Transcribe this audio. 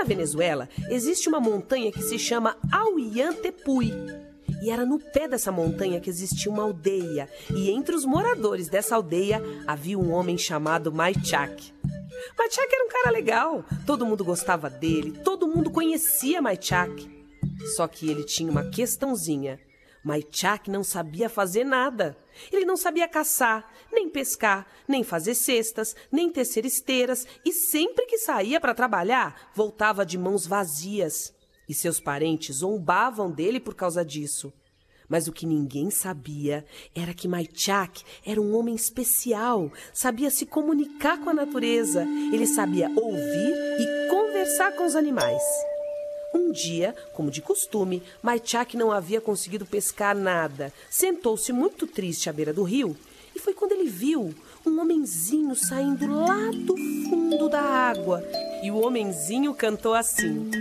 Venezuela existe uma montanha que se chama Aullantepui. E era no pé dessa montanha que existia uma aldeia. E entre os moradores dessa aldeia havia um homem chamado Maichak. Maichak era um cara legal. Todo mundo gostava dele. Todo mundo conhecia Maichak. Só que ele tinha uma questãozinha. Maichak não sabia fazer nada. Ele não sabia caçar, nem pescar, nem fazer cestas, nem tecer esteiras. E sempre que saía para trabalhar, voltava de mãos vazias. E seus parentes zombavam dele por causa disso. Mas o que ninguém sabia era que Maichak era um homem especial, sabia se comunicar com a natureza, ele sabia ouvir e conversar com os animais. Um dia, como de costume, Maichak não havia conseguido pescar nada. Sentou-se muito triste à beira do rio e foi quando ele viu um homenzinho saindo lá do fundo da água. E o homenzinho cantou assim: